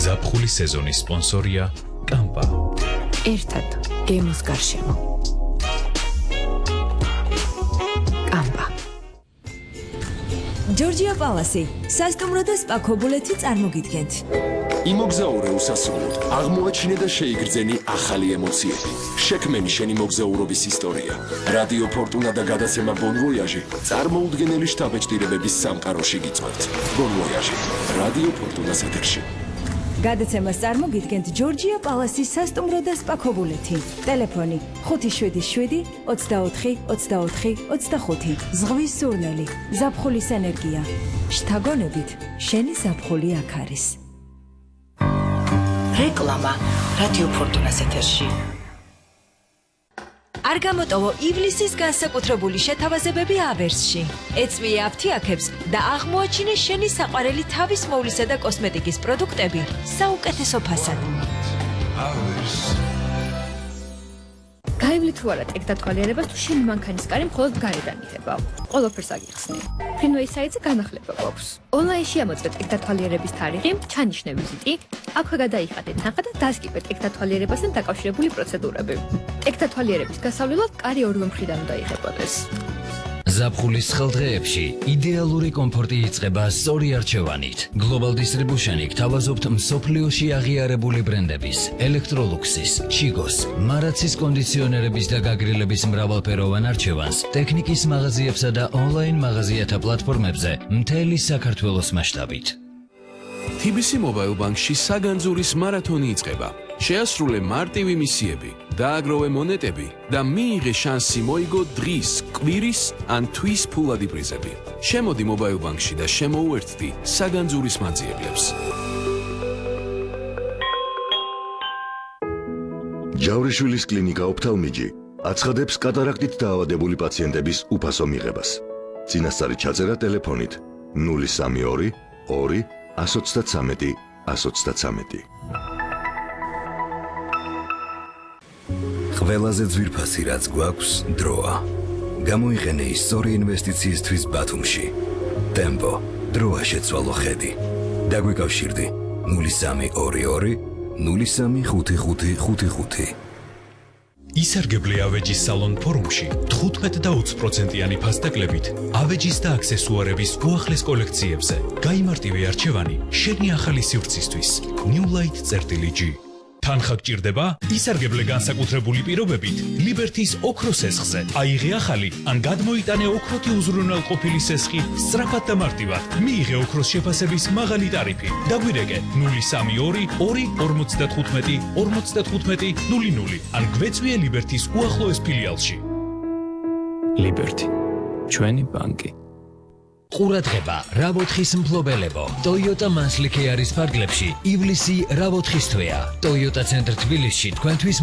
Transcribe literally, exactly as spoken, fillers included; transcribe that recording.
ზაფხულის სეზონის სპონსორია კამპა. ერთად გემოს გარშემო. კამპა. ჯორჯია პალასი, სასტუმრო და სპა ქობულეთი წარმოგიდგენთ. იმოგზაურე უსასრულოდ, აღმოაჩინე და შეიგრძენი ახალი ემოციები. შექმენი შენი მოგზაურობის ისტორია. რადიო ფორტუნა და გადაცემა Bon Voyage წარმოუდგენელი შთაბეჭდილებების სამყაროში გიწვევთ. Bon Voyage, რადიო ფორტუნას ეთერში. გადაცემას წარმოგიდგენთ ჯორჯია პალასის სასტუმრო და სპა ქობულეთი. ტელეფონი ხუთი შვიდი შვიდი ოცდაოთხი ოცდაოთხი ოცდახუთი. ზღვის სურნელი, ზაფხულის ენერგია. შთაგონებით, შენი ზაფხული აქ არის. რეკლამა რადიო ფორტუნას ეთერში. არ გამოტოვო ივლისის განსაკუთრებული შეთავაზებები ავერსში. ეწვიე აფთიაქებს და აღმოაჩინე შენი საყვარელი თავის მოვლისა და კოსმეტიკის პროდუქტები საუკეთესო ფასად. გაივლით თუ არა ტეკ დათვალიერებას თუ შენი მანქანის კარი მხოლოდ გარედან იხება. ყველაფერს აგიხსნი. ფრინვეის საიტზე განახლება გვაქვს. ონლაინში ამოწმე ტეკ დათვალიერების თარიღი, ჩანიშნე ვიზიტი, აქვე გადაიხადე თანხა და დასკიპე ტეკ დათვალიერებასთან დაკავშირებული პროცედურები. ტეკ დათვალიერების გასავლელად კარი ორივე მხრიდან უნდა იღებოდეს. ზაფხულის ხელდღეებში იდეალური კომფორტი იწყება სწორი არჩევანით. Global Distribution-ი გთავაზობთ მსოფლიოში აღიარებული ბრენდების, ელექტროლუქსის, ჩიგოს, მარაცის კონდიციონერების და გაგრილების მრავალფეროვან არჩევანს ტექნიკის მაღაზიებსა და ონლაინ მაღაზიათა პლატფორმებზე მთელი საქართველოს მასშტაბით. T B C Mobile Bank-ში საგანძურის მარათონი იწყება. შეასრულე მარტივი მისიები, დააგროვე მონეტები და მიიღე შანსი მოიგო დღის, კვირის ან თვის ფულადი პრიზები. შემოდი Mobile Bank-ში და შემოუერთდი საგანძურის მაძიებლებს. ჯავრიშვილის კლინიკა ოფთალმიჯი აცხადებს კატარაქტით დაავადებული პაციენტების უფასო მიღებას. წინასწარი ჩაწერა ტელეფონით ნული სამი ორი ორი ას ოცდათვრამეტი ას ოცდათვრამეტი. ყველაზე ძვირფასი რაც გვაქვს დროა. გამოიყენე ის სწორი ინვესტიციისთვის ბათუმში. ტემპო, დროა შეცვალო ხედი. დაგვიკავშირდი ნული სამი ორი ორი ნული სამი ხუთი ხუთი ხუთი ხუთი. ისარგებლე ავეჯის სალონ ფორუმში თხუთმეტ და ოცი პროცენტიანი ფასდაკლებით ავეჯის და აქსესუარების უახლეს კოლექციებზე. გაიმარტივე არჩევანი შენი ახალი სივრცისთვის. New Light წერტილი G. თანხა გჭირდება? ისარგებლე განსაკუთრებული პირობებით ლიბერთის ოქროს სესხზე. აიღე ახალი ან გადმოიტანე ოქროთი უზრუნველყოფილი სესხი სწრაფად და მარტივად. მიიღე ოქროს შეფასების მაღალი ტარიფი. დაგვირეკე ნული სამი ორი ორი ორმოცდათხუთმეტი ორმოცდათხუთმეტი ნული ნული ან გვეწვიე ლიბერთის უახლოეს ფილიალში. ლიბერთი, ჩვენი ბანკი. ყურადღება, რაბოთხის მფლობელებო. Toyota Mansli Care-ის ფარგლებში ივლისი რაბოთხის თვეა. Toyota ცენტრ თბილისში თქვენთვის